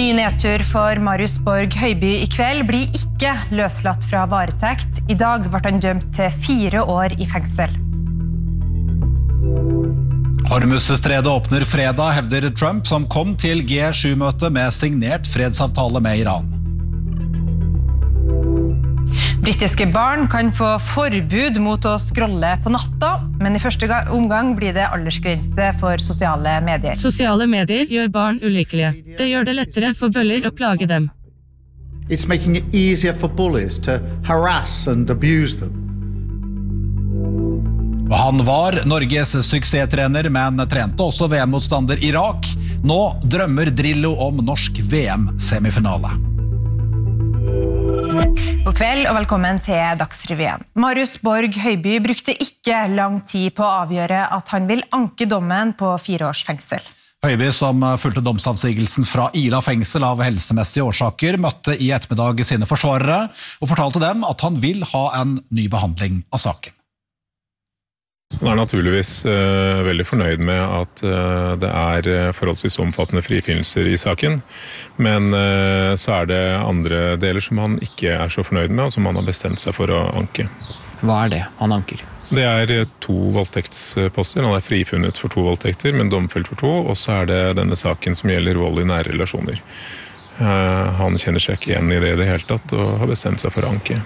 Ny nedtur for Marius Borg Høiby I kveld blir ikke løslatt fra varetekt. I dag ble han dømt til 4 år I fengsel. Hormuzstredet åpner fredag, hevder Trump, som kom til G7-møte med signert fredsavtale med Iran. Britiske barn kan få forbud mot å scrolle på natta, men I første omgang blir det aldersgrense for sosiale medier. Sosiale medier gjør barn ulykkelige. Det gjør det lettere for bøller å plage dem. It's making it easier for bullies to harass and abuse them. Han var Norges suksesstrener, men trente også VM-motstander Irak. Nå drømmer Drillo om norsk VM-semifinale. God kveld og velkommen til Dagsrevyen. Marius Borg Høiby brukte ikke lang tid på å avgjøre at han vil anke dommen på 4 års fengsel. Høiby, som fulgte domsavsigelsen fra Ila fengsel av helsemessige årsaker, møtte I ettermiddag sine forsvarere og fortalte dem at han vil ha en ny behandling av saken. Han naturligvis veldig fornøyd med at det forholdsvis omfattende frifinnelser I saken, men så det andre deler som han ikke så fornøyd med, og som han har bestemt seg for å anke. Hva det han anker? Det 2 voldtektsposter. Han frifunnet for 2 voldtekter, men domfelt for 2, og så det denne saken som gjelder vold I nære relasjoner. Han kjenner seg ikke igjen I det hele tatt, og har bestemt seg for å anke.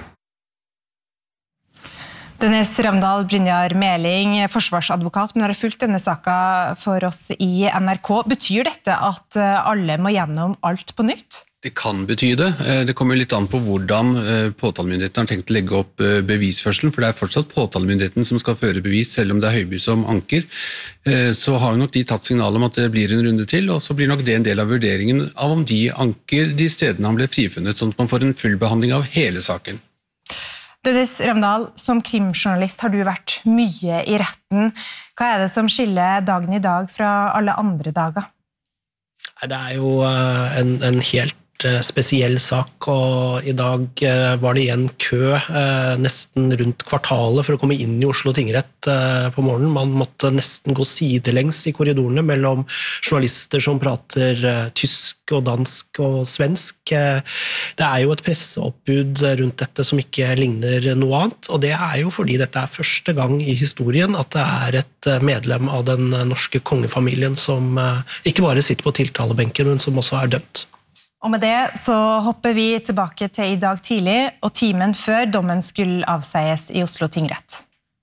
Dennis Ramdal Brynjar Meling, forsvarsadvokat, men har fulgt denne saka for oss I NRK. Betyr dette at alle må gjennom alt på nytt? Det kan bety det. Det kommer litt an på hvordan påtalemyndigheten har tenkt å legge opp bevisførselen, for det fortsatt påtalemyndigheten som skal føre bevis, selv om det Høiby som anker. Så har nok de tatt signal om at det blir en runde til, og så blir nok det en del av vurderingen av om de anker de stedene han ble frifunnet, sånn at man får en full behandling av hele saken. Dennis Ramdal, som krimjournalist har du vært mye I retten. Hva det som skiller dagen I dag fra alle andre dager? Det jo en helt spesiell sak, og I dag var det igjen kø nesten rundt kvartalet for å komme inn I Oslo tingrett på morgenen. Man måtte nesten gå sidelengs I korridorene mellom journalister som prater tysk og dansk og svensk. Det jo et presseoppbud rundt dette som ikke ligner noe annet, og det jo fordi dette første gang I historien at det et medlem av den norske kongefamilien som ikke bare sitter på tiltalebenken, men som også dømt. Og med det så hopper vi tilbake til I dag tidlig, og timen før dommen skulle avsies I Oslo tingrett.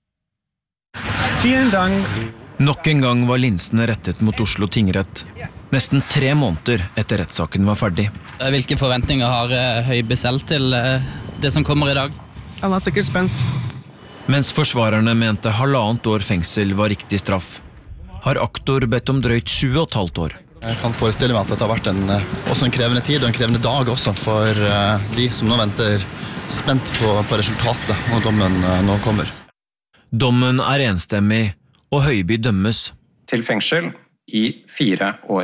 Nok en gang var linsene rettet mot Oslo tingrett, nesten 3 måneder etter rettssaken var ferdig. Hvilke forventninger har Høiby selv til det som kommer I dag? Han sikkert spent. Mens forsvarerne mente 1,5 år fengsel var riktig straff, har aktor bedt om drøyt 7,5 år. Jeg kan forestille meg at det har vært også en krevende tid og en krevende dag også for de som nå venter spent på resultatet når dommen nå kommer. Dommen enstemmig, og Høiby dømmes. Til fengsel I 4 år.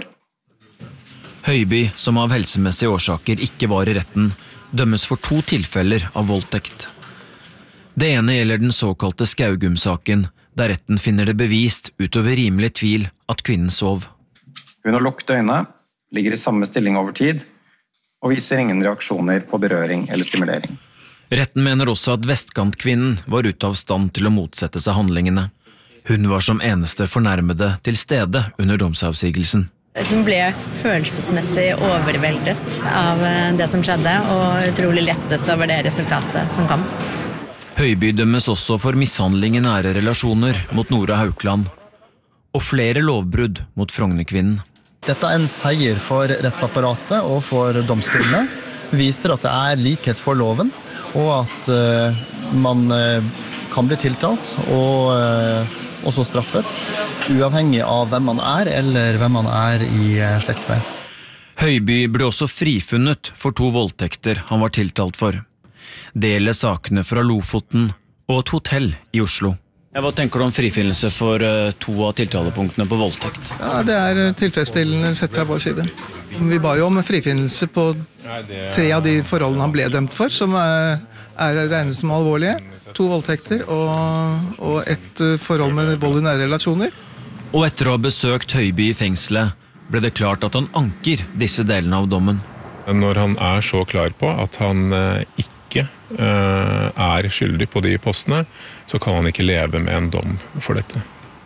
Høiby, som av helsemessige årsaker ikke var I retten, dømmes for 2 tilfeller av voldtekt. Det ene gjelder den såkalte Skaugum-saken, der retten finner det bevist utover rimelig tvil at kvinnen sov. Hun har lukket øynene, ligger I samme stilling over tid, og viser ingen reaksjoner på berøring eller stimulering. Retten mener også at vestkantkvinnen var ute av stand til å motsette seg handlingene. Hun var som eneste fornærmede til stede under domsavsigelsen. Hun ble følelsesmessig overveldet av det som skjedde, og utrolig lettet over det resultatet som kom. Høiby dømmes også for mishandling I nære relasjoner mot Nora Haukeland, og flere lovbrudd mot Frognerkvinnen. Dette en seier for rettsapparatet og for domstolene, viser at det likhet for loven, og at man kan bli tiltalt og også straffet, uavhengig av hvem man eller hvem man I slekt med. Høiby ble også frifunnet for 2 voldtekter han var tiltalt for. Det gjelder sakene fra Lofoten og et hotell I Oslo. Hva tenker du om frifinnelse for 2 av tiltalepunktene på voldtekt? Ja, det tilfredsstillende sett fra vår side. Vi ba jo om frifinnelse på 3 av de forholdene han ble dømt for, som regnet som alvorlige. 2 voldtekter og et forhold med vold I nære relasjoner. Og etter å ha besøkt Høiby I fengselet, ble det klart at han anker disse delene av dommen. Når han så klar på at han ikke skyldig på de postene, så kan han ikke leve med en dom for dette.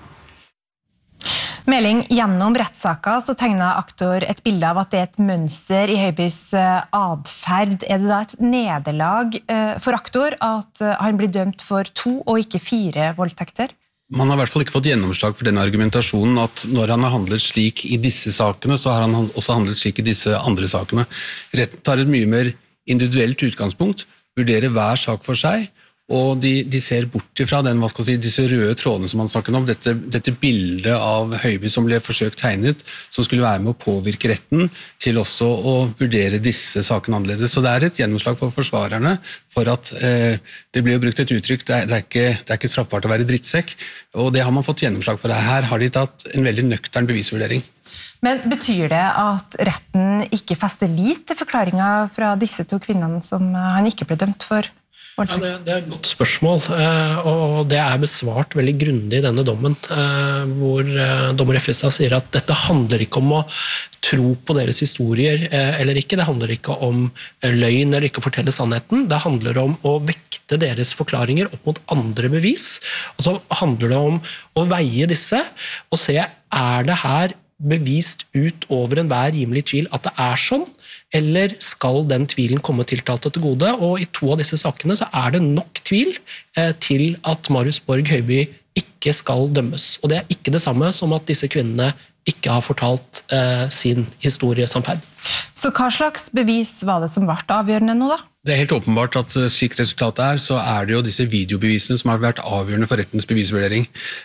Meling, gjennom rettssaka så tegnet aktor et bilde av at det et mønster i Høibys adferd. Det da et nederlag for aktor at han blir dømt for 2 og ikke 4 voldtekter? Man har I hvert fall ikke fått gjennomslag for den argumentasjonen at når han har handlet slik I disse sakene, så har han også handlet slik I disse andre sakene. Retten tar et mye mer individuelt utgangspunkt, vurderer hver sak for seg, og de ser bort ifra den, disse røde trådene som man snakket om, dette bildet av Høiby som ble forsøkt tegnet, som skulle være med å påvirke retten til også å vurdere disse sakene annerledes. Så det et gjennomslag for forsvarerne for at det ble jo brukt et uttrykk, det er ikke straffbart å være drittsekk, og det har man fått gjennomslag for. Her har de tatt en veldig nøktern bevisvurdering. Men betyr det at retten ikke fester lit til forklaringen fra disse 2 kvinnene som han ikke ble dømt for? Ja, det et godt spørsmål, og det besvart veldig grundig I denne dommen, hvor dommer Effestad sier at dette handler ikke om å tro på deres historier eller ikke, det handler ikke om løgn eller ikke å fortelle sannheten, det handler om å vekte deres forklaringer opp mot andre bevis, og så handler det om å veie disse og se, det her bevist ut over enhver rimelig tvil at det sånn, eller skal den tvilen komme tiltalte til gode, og I 2 av disse sakene så det nok tvil til at Marius Borg Høiby ikke skal dømmes, og det ikke det samme som at disse kvinnene ikke har fortalt sin historiesamferd. Så hva slags bevis var det som ble avgjørende nå da? Det helt åpenbart at slik resultatet så det jo disse videobevisene som har vært avgjørende for rettens bevisvurdering.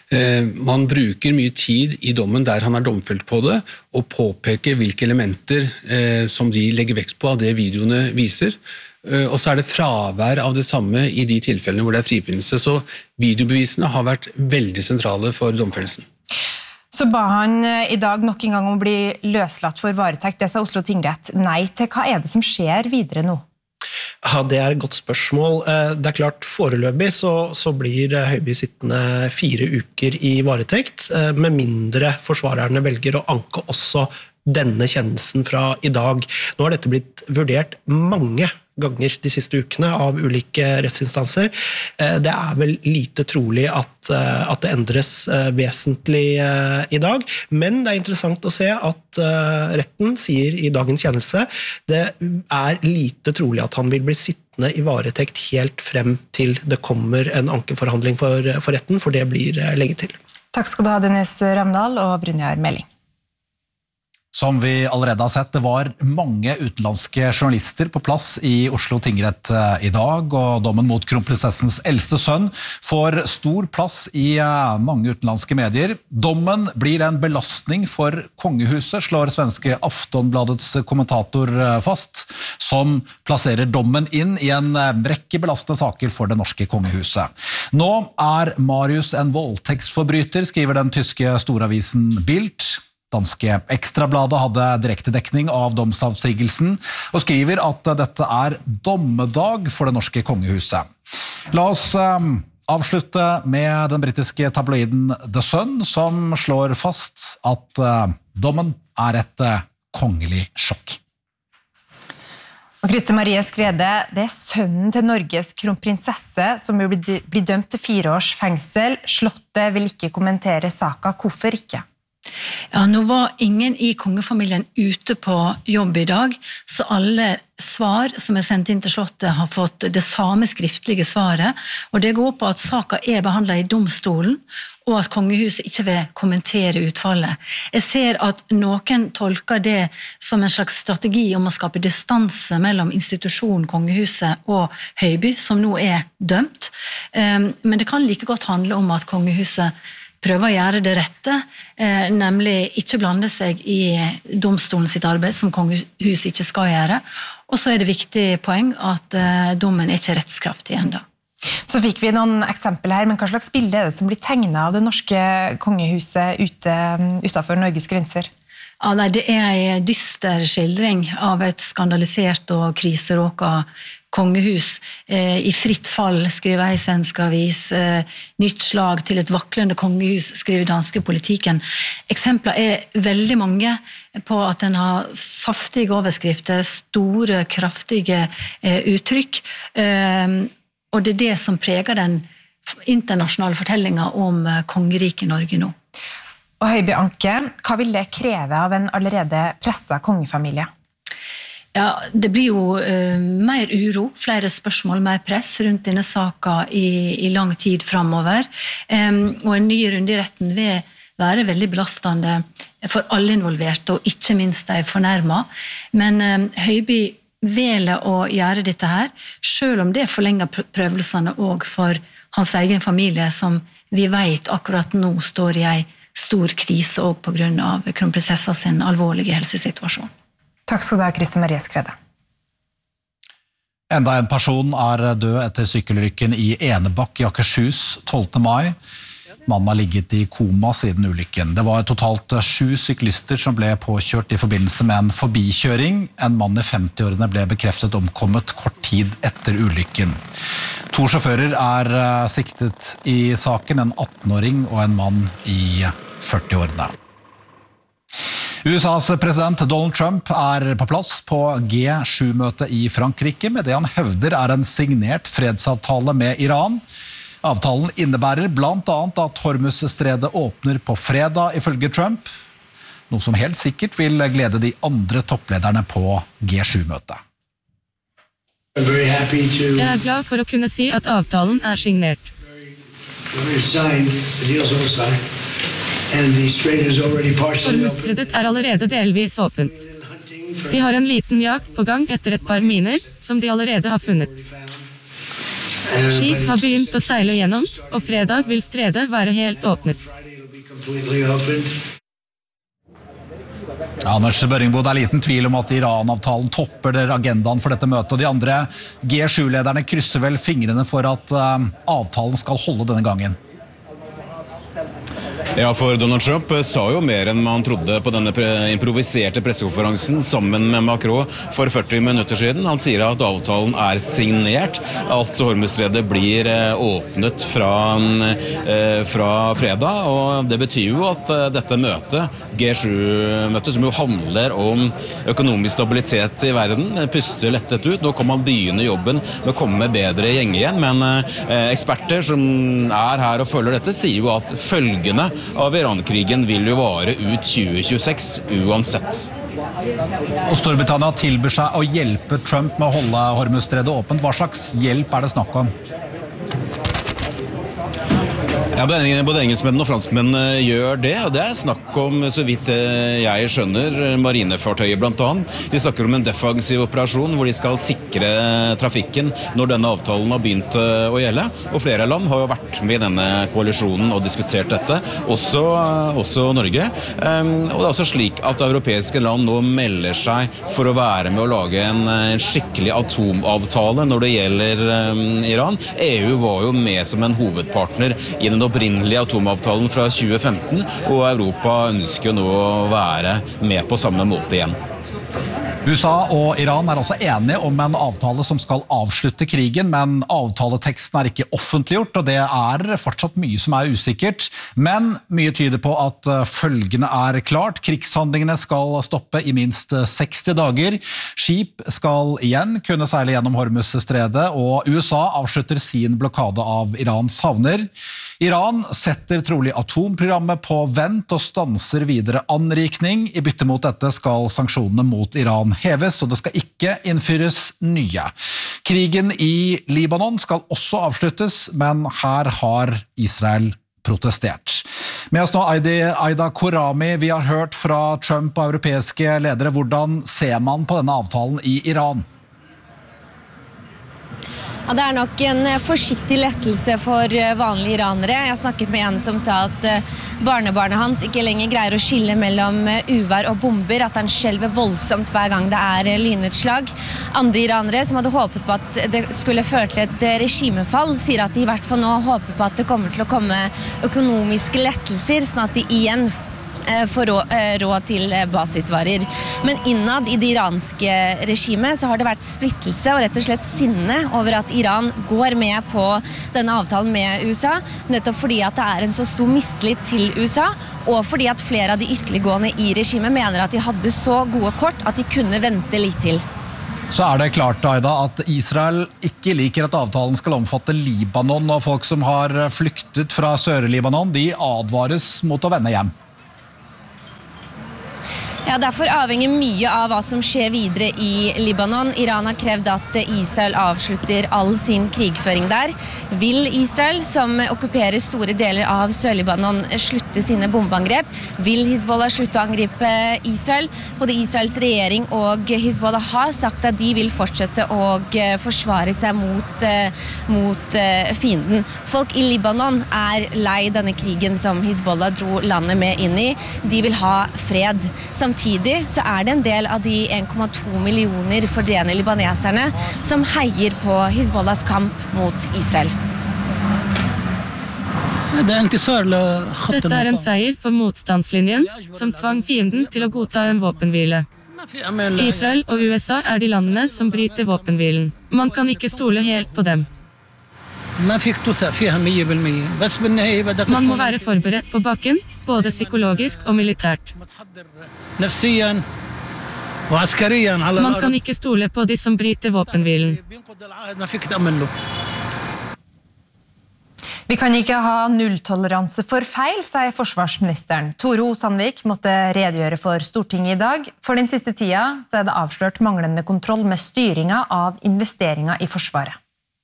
Man bruker mye tid I dommen der han domfelt på det, og påpeker hvilke elementer som de legger vekt på av det videoene viser. Og så det fravær av det samme I de tilfellene hvor det frifinnelse. Så videobevisene har vært veldig sentrale for domfellelsen. Så ba han I dag nok en gang om å bli løslatt for varetekt. Det sa Oslo tingrett nei til. Hva det som skjer videre nå? Ja, det et godt spørsmål. Det klart, foreløpig så blir Høiby sittende 4 uker I varetekt, med mindre forsvarerne velger å anke også denne kjennelsen fra I dag. Nå har dette blitt vurdert mange ganger de siste ukene av ulike rettsinstanser. Det vel lite trolig at det endres vesentlig I dag, men det interessant å se at retten sier I dagens kjennelse det lite trolig at han vil bli sittende I varetekt helt frem til det kommer en ankeforhandling for retten, for det blir lenge til. Takk skal du ha, Dennis Ramdal og Brynjar Meling. Som vi allerede har sett, det var mange utenlandske journalister på plass I Oslo tingrett I dag, og dommen mot kronprinsessens eldste sønn får stor plass I mange utenlandske medier. Dommen blir en belastning for kongehuset, slår svenske Aftonbladets kommentator fast, som plasserer dommen inn I en rekke belastende saker for det norske kongehuset. Nå Marius en voldtektsforbryter, skriver den tyske storavisen Bild. Danske Ekstrabladet hadde direktedekning av domsavsigelsen og skriver at dette dommedag for det norske kongehuset. La oss avslutte med den britiske tabloiden The Sun, som slår fast at dommen et kongelig sjokk. Og Kriste Marie Skrede, det sønnen til Norges kronprinsesse som blir dømt til 4 års fengsel. Slottet vil ikke kommentere saka. Hvorfor ikke? Ja, nå var ingen I kongefamilien ute på jobb I dag, så alle svar som sendt inn til Slottet har fått det samme skriftlige svaret, og det går på at saka behandlet I domstolen, og at kongehuset ikke vil kommentere utfallet. Jeg ser at noen tolker det som en slags strategi om å skape distanse mellom institusjonen, kongehuset og Høiby, som nå dømt, men det kan like godt handle om at kongehuset prøver å gjøre det rette, nemlig ikke blande seg I domstolen sitt arbeid, som kongehuset ikke skal gjøre. Og så det viktig poeng at dommen ikke rettskraftig enda. Så fikk vi noen eksempler her, men hva slags bilde det som blir tegnet av det norske kongehuset utenfor Norges grenser? Ja, det en dyster skildring av et skandalisert og kriseråket kongehus i fritt fall, skriver ei svensk avis, nytt slag til et vaklende kongehus, skriver danske politikken. Eksempler veldig mange på at den har saftige overskrifter, store, kraftige uttrykk, og det det som preger den internasjonale fortellingen om kongeriket Norge nå. Og Høiby Anke, hva vil det kreve av en allerede presset kongefamilie? Ja, det blir jo mer uro, flere spørsmål, mer press rundt denne saken i lang tid fremover. Og en ny runde i retten vil være veldig belastende for alle involverte, og ikke minst de fornærmet. Men Høiby velger å gjøre dette her, selv om det forlenger prøvelsene også for hans egen familie, som vi vet akkurat nå står i en stor krise også på grunn av kronprinsessa sin alvorlige helsesituasjon. Takk skal du ha, Kriste Marie Skrede. Enda en person død etter sykkelulykken i Enebakk i Akershus 12. mai. Mannen har ligget i koma siden ulykken. Det var totalt 7 syklister som ble påkjørt i forbindelse med en forbikjøring. En mann i 50-årene ble bekreftet omkommet kort tid etter ulykken. 2 sjåfører siktet i saken, en 18-åring og en mann i 40-årene. USAs president Donald Trump på plass på G7-møtet i Frankrike med det han hevder en signert fredsavtale med Iran. Avtalen innebærer blant annet at Hormuzstredet åpner på fredag ifølge Trump, noe som helt sikkert vil glede de andre topplederne på G7-møtet. Jeg glad for å kunne si at avtalen signert. Hormuzstredet allerede delvis åpent. De har en liten jakt på gang etter et par miner, som de allerede har funnet. Skip har begynt å seile gjennom, og fredag vil stredet være helt åpnet. Anders Børringbo, det liten tvil om at Iran-avtalen topper agendaen for dette møtet, og de andre G7-lederne krysser vel fingrene for at avtalen skal holde denne gangen. Ja, for Donald Trump sa jo mer enn man trodde på denne improviserte pressekonferansen sammen med Macron for 40 minutter siden. Han sier at avtalen signert, at Hormuzstredet blir åpnet fra fredag, og det betyr jo at dette møtet, G7-møtet, som jo handler om økonomisk stabilitet i verden, puster lettet ut. Nå kan man begynne jobben med å komme med bedre gjeng igjen, men eksperter som her og følger dette, sier jo at følgende av Iran-krigen vil jo vare ut 2026 uansett. Og Storbritannia tilbyr seg å hjelpe Trump med å holde Hormuzstredet åpent. Hva slags hjelp det snakk om? Ja, både engelskmenn og franskmenn gjør det, og det snakk om, så vidt jeg skjønner, marinefartøyer blant annet. De snakker om en defensiv operasjon hvor de skal sikre trafikken når denne avtalen har begynt å gjelde, og flere land har jo vært med i denne koalisjonen og diskutert dette, også Norge. Og det er også slik at europeiske land nå melder seg for å være med å lage en skikkelig atomavtale når det gjelder Iran. EU var jo med som en hovedpartner i den opprinnelige atomavtalen fra 2015, og Europa ønsker nå å være med på samme måte igjen. USA og Iran også enige om en avtale som skal avslutte krigen, men avtaleteksten ikke offentliggjort, og det fortsatt mye som usikkert. Men mye tyder på at følgende klart. Krigshandlingene skal stoppe i minst 60 dager. Skip skal igjen kunne seile gjennom Hormuzstredet, og USA avslutter sin blokade av Irans havner. Iran setter trolig atomprogrammet på vent og stanser videre anrikning. I bytte mot dette skal sanksjonene mot Iran heves, og det skal ikke innføres nye. Krigen i Libanon skal også avsluttes, men her har Israel protestert. Med oss nå Aida Korami, vi har hørt fra Trump og europeiske ledere. Hvordan ser man på denne avtalen i Iran? Ja, det nok en forsiktig lettelse for vanlige iranere. Jeg snakket med en som sa at barnebarnet hans ikke lenger greier å skille mellom uvær og bomber, at han skjelver voldsomt hver gang det lynutslag. Andre iranere som hadde håpet på at det skulle føre til et regimefall, sier at de i hvert fall nå håper på at det kommer til å komme økonomiske lettelser, sånn at de igjen for råd til basisvarer. Men innad i det iranske regimet så har det vært splittelse og rett og slett sinne over at Iran går med på denne avtalen med USA, nettopp fordi at det er en så stor mistillit til USA, og fordi at flere av de ytterliggående i regimet mener at de hadde så gode kort at de kunne vente litt til. Så det klart, Aida, at Israel ikke liker at avtalen skal omfatte Libanon, og folk som har flyktet fra Sør-Libanon, de advares mot å vende hjem. Ja, derfor avhenger mye av hva som skjer videre i Libanon. Iran har krevd at Israel avslutter all sin krigføring der. Vil Israel, som okkuperer store deler av Sør-Libanon, slutte sine bombeangrep? Vil Hizbollah slutte å angripe Israel? Både Israels regjering og Hizbollah har sagt at de vil fortsette å forsvare seg mot fienden. Folk i Libanon er lei denne krigen som Hizbollah dro landet med inn i. De vil ha fred. Samtidig så er det en del av de 1,2 millioner fordrevne libaneserne som heier på Hizbollahs kamp mot Israel. Dette er en seier for motstandslinjen, som tvang fienden til å godta en våpenhvile. Israel og USA er de landene som bryter våpenhvilen. Man kan ikke stole helt på dem. Man må være forberedt på bakken, både psykologisk og militært. Man kan ikke stole på de som bryter våpenhvilen. Vi kan ikke ha nulltoleranse for feil, sier forsvarsministeren. Tore O. Sandvik måtte redegjøre for Stortinget i dag. For den siste tida så er det avslørt manglende kontroll med styringa av investeringer i Forsvaret.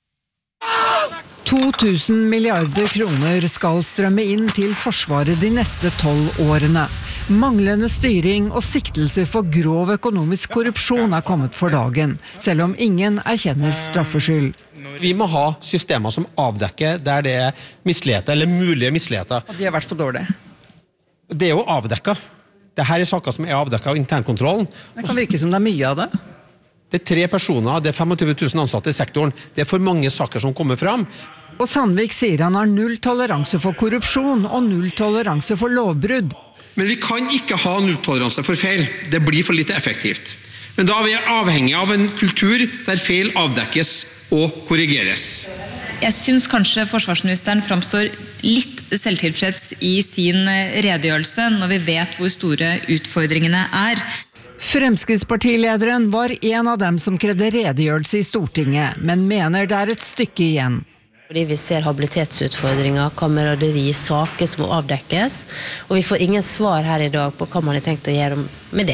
2000 milliarder kroner skal strømme inn til Forsvaret de neste 12 årene. Manglende styring og siktelser for grov økonomisk korrupsjon er kommet for dagen, selv om ingen erkjenner straffskyld. Vi må ha systemer som avdekker der det er misligheter eller mulige misligheter. Og de har vært for dårlige. Det er jo avdekket. Dette er saker som er avdekket av internkontrollen. Det kan virke som det er mye av det. Det er 3 personer, det er 25 000 ansatte i sektoren. Det er for mange saker som kommer fram. Og Sandvik sier han har null toleranse for korrupsjon og null toleranse for lovbrudd. Men vi kan ikke ha nulltoleranse for feil. Det blir for lite effektivt. Men da er vi avhengig av en kultur der feil avdekkes og korrigeres. Jeg synes kanskje forsvarsministeren framstår litt selvtilfreds i sin redegjørelse når vi vet hvor store utfordringene er. Fremskrittspartilederen var en av dem som krevde redegjørelse i Stortinget, men mener det er et stykke igjen. Fordi vi ser habilitetsutfordringer, kameraderi, saker som må avdekkes, og vi får ingen svar her i dag på hva man har tenkt å gjøre med det.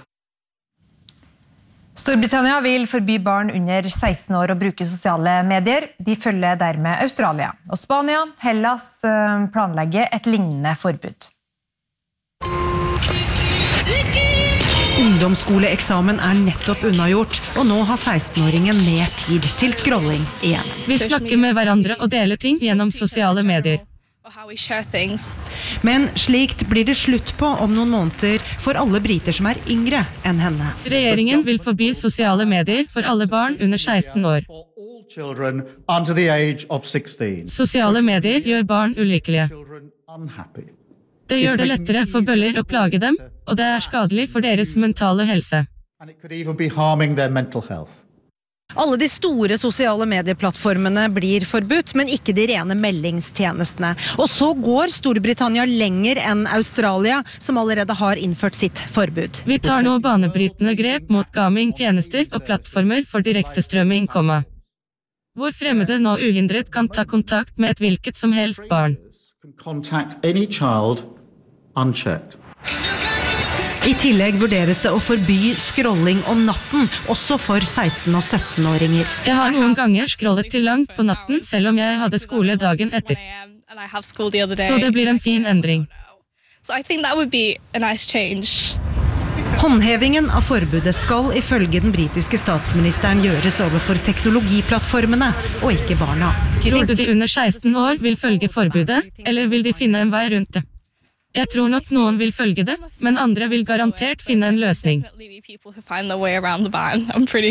Storbritannia vil forby barn under 16 år å bruke sosiale medier. De følger dermed Australia. Og Spania, Hellas planlegger et lignende forbud. Ungdomsskoleeksamen er nettopp unnagjort, og nå har 16-åringen mer tid til scrolling igjen. Vi snakker med hverandre og deler ting gjennom sosiale medier. Men slikt blir det slutt på om noen måneder for alle briter som er yngre enn henne. Regjeringen vil forby sosiale medier for alle barn under 16 år. Sosiale medier gjør barn ulykkelige. Det gjør det lettere for bøller å plage dem, og det er skadelig for deres mentale helse. Alle de store sosiale medieplattformene blir forbudt, men ikke de rene meldingstjenestene. Og så går Storbritannia lenger enn Australia, som allerede har innført sitt forbud. Vi tar nå banebrytende grep mot gaming-tjenester og plattformer for direktestrømming, hvor fremmede nå uhindret kan ta kontakt med et hvilket som helst barn. I tillegg vurderes det å forby scrolling om natten, også for 16- og 17-åringer. Jeg har noen ganger scrollet til langt på natten, selv om jeg hadde skole dagen etter. Så det blir en fin endring. Håndhevingen av forbudet skal ifølge den britiske statsministeren gjøres overfor teknologiplattformene, og ikke barna. Tror du de under 16 år vil følge forbudet, eller vil de finne en vei rundt det? Jeg tror nok noen vil følge det, men andre vil garantert finne en løsning.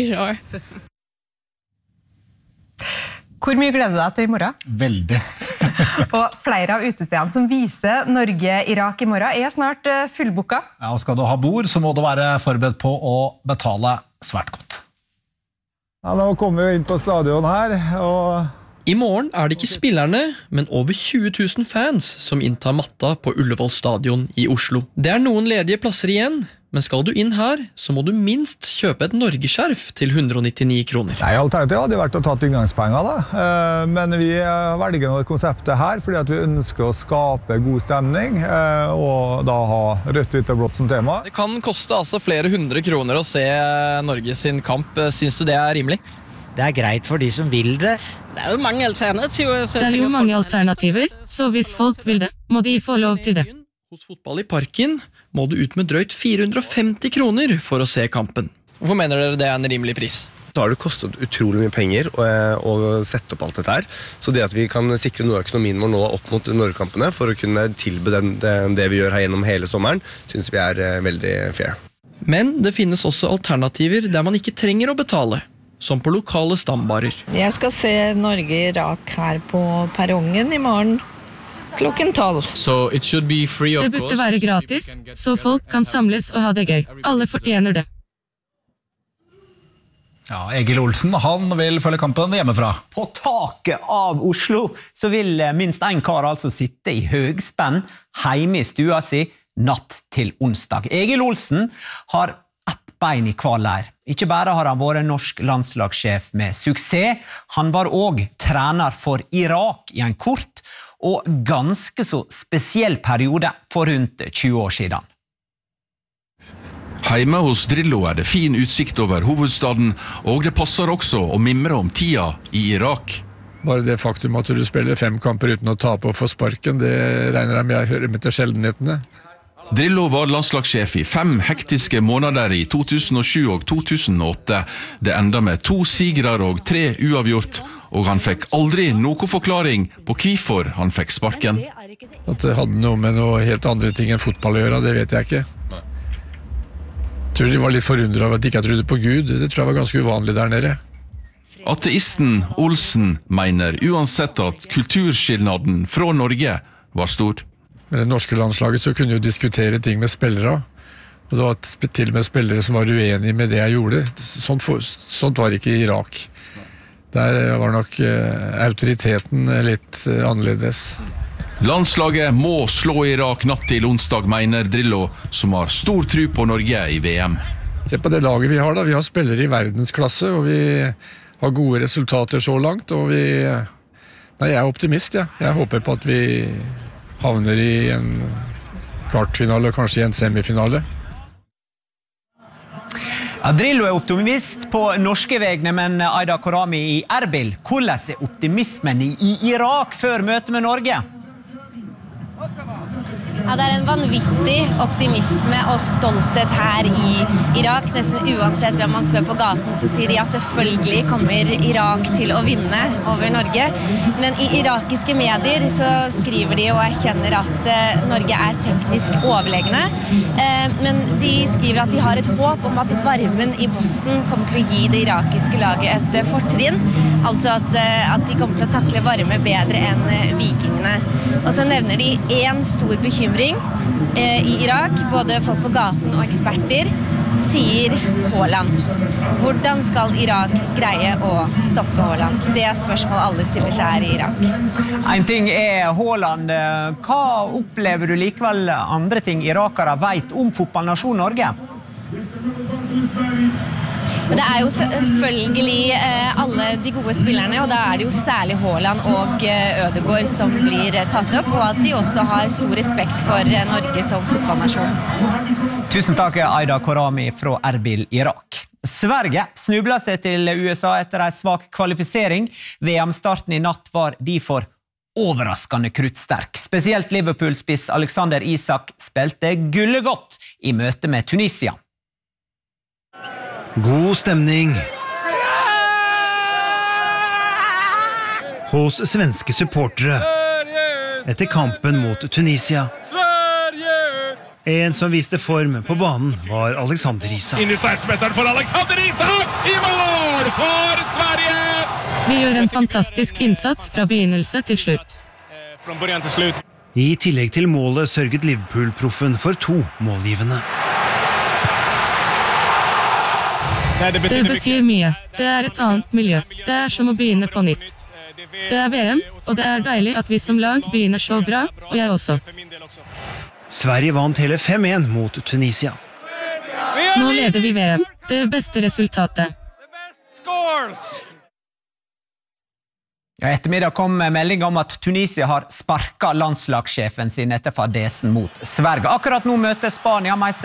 Hvor mye gleder du deg til i morgen? Veldig. Og flere av utestedene som viser Norge-Irak i morgen snart fullboka. Ja, og skal du ha bord, så må du være forberedt på å betale svært godt. Ja, nå kommer vi inn på stadion her, og... I morgen det ikke spillerne, men over 20 000 fans som inntar matta på Ullevål stadion i Oslo. Det noen ledige plasser igjen, men skal du inn her, så må du minst kjøpe et Norgeskjerf til 199 kroner. Nei, alternativet hadde vært å ta inngangspenger da, men vi velger noe konseptet her, fordi at vi ønsker å skape god stemning, og da ha rødt, hvitt og blått som tema. Det kan koste altså flere 100 kroner å se Norge sin kamp. Syns du det rimelig? Det greit for de som vil det. Det jo mange alternativer. Det jo mange alternativer, så hvis folk vil det, må de få lov til det. Hos Fotball i Parken må du ut med drøyt 450 kroner for å se kampen. Hvorfor mener dere det en rimelig pris? Da har det kostet utrolig mye penger å sette opp alt dette her. Så det at vi kan sikre noe av økonomien vår nå opp mot Norgekampene for å kunne tilby det vi gjør her gjennom hele sommeren, synes vi veldig fair. Men det finnes også alternativer der man ikke trenger å betale, som på lokale stambarer. Jeg skal se Norge-Irak her på perrongen i morgen klokken 12. Det burde være gratis, så folk kan samles og ha det gøy. Alle fortjener det. Ja, Egil Olsen, han vil følge kampen hjemmefra. På taket av Oslo så vil minst en kar altså sitte i høgspenn hjemme i stua si natt til onsdag. Egil Olsen har bein i hver leir. Ikke bare har han vært norsk landslagssjef med suksess, han var også trener for Irak i en kort og ganske så spesiell periode for rundt 20 år siden. Hjemme hos Drillo det fin utsikt over hovedstaden, og det passer også å mimre om tida i Irak. Bare det faktum at du spiller 5 kamper uten å tape og få sparken, det regner jeg med jeg hører med til sjeldenhetene. Drillo var landslagssjef i 5 hektiske måneder i 2007 og 2008. Det enda med 2 sigrer og 3 uavgjort, og han fikk aldri noen forklaring på hvorfor han fikk sparken. At det hadde noe med noe helt andre ting enn fotball å gjøre, det vet jeg ikke. Jeg tror de var litt forundret av at de ikke trodde på Gud. Det tror jeg var ganske uvanlig der nede. Ateisten Olsen mener uansett at kulturskillnaden fra Norge var stor. Med det norske landslaget så kunne jo diskutere ting med spillere, og det var til og med spillere som var uenige med det jeg gjorde. Sånt var ikke i Irak. Der var nok autoriteten litt annerledes. Landslaget må slå Irak natt til onsdag, mener Drillo, som har stor tro på Norge i VM. Se på det laget vi har da. Vi har spillere i verdensklasse, og vi har gode resultater så langt, og jeg er optimist, ja. Jeg håper på at vi havner i en kvartfinale, kanskje i en semifinale. Ja, Drillo optimist på norske vegne, men Aida Korami i Erbil, hvordan optimismen i Irak før møtet med Norge? Ja, det en vanvittig optimisme og stolthet her i Irak. Nesten uansett hvem man spør på gaten, så sier de ja, selvfølgelig kommer Irak til å vinne over Norge. Men i irakiske medier så skriver de og erkjenner at Norge teknisk overlegne. Men de skriver at de har et håp om at varmen i Boston kommer til å gi det irakiske laget et fortrinn. Altså at de kommer til å takle varme bedre enn vikingene. Og så nevner de en stor bekymring i Irak, både folk på gaten og eksperter, sier Haaland. Hvordan skal Irak greie å stoppe Haaland? Det spørsmål alle stiller seg her i Irak. En ting Haaland. Hva opplever du likevel andre ting irakere vet om fotballnasjon Norge? Men det jo selvfølgelig alle de gode spillerne, og da det jo særlig Haaland og Ødegaard som blir tatt opp, og at de også har stor respekt for Norge som fotballnasjon. Tusen takk, Aida Korami fra Erbil, Irak. Sverige snublet seg til USA etter en svak kvalifisering. VM-starten i natt var derfor overraskende kruttsterk. Spesielt Liverpool-spiss Alexander Isak spilte gullegodt i møte med Tunisia. God stemning hos svenske supportere etter kampen mot Tunisia. En som viste form på banen var Alexander Isak. Inn i 16-meteren for Alexander Isak! I mål for Sverige! Vi gjør en fantastisk innsats fra begynnelse til slutt. I tillegg til målet sørget Liverpool-proffen for 2 målgivende. Det betyr mye. Det et annet miljø. Det som å begynne på nytt. Det VM, og det deilig at vi som lag begynner så bra, og jeg også. Sverige vant hele 5-1 mot Tunisia. Nå leder vi VM. Det beste resultatet. Ja, ettermiddag kom melding om at Tunisia har sparket landslagssjefen sin etter fadesen mot Sverige. Akkurat nå møter Spania meister